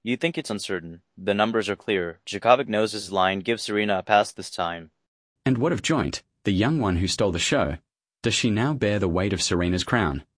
You think it's uncertain. The numbers are clear. Djokovic knows his line. Give Serena a pass this time. And what of Joint, the young one who stole the show? Does she now bear the weight of Serena's crown?